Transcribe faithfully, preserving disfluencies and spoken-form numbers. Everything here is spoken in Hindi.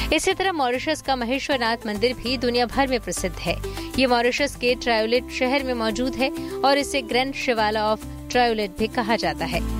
इसी तरह मॉरिशस का महेश्वरनाथ मंदिर भी दुनिया भर में प्रसिद्ध है। ये मॉरिशस के ट्रायोलेट शहर में मौजूद है और इसे ग्रैंड शिवाला ऑफ ट्रायोलेट भी कहा जाता है।